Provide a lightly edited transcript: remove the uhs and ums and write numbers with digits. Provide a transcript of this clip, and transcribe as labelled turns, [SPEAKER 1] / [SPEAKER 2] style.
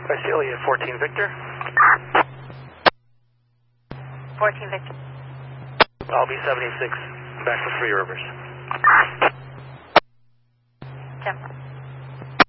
[SPEAKER 1] Visalia, 14 Victor.
[SPEAKER 2] 14 Victor.
[SPEAKER 1] I'll be 76, back to Three Rivers.